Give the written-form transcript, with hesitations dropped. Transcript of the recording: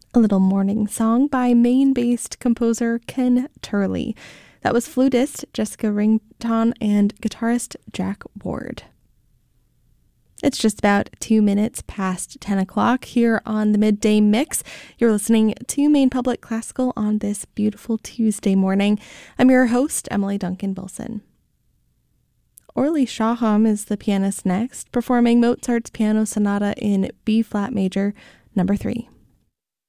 A little morning song by Maine-based composer Ken Turley. That was flutist Jessica Rington and guitarist Jack Ward. It's just about 2 minutes past 10 o'clock here on the Midday Mix. You're listening to Maine Public Classical on this beautiful Tuesday morning. I'm your host, Emily Duncan Wilson. Orly Shaham is the pianist next, performing Mozart's Piano Sonata in B-flat major, number 3.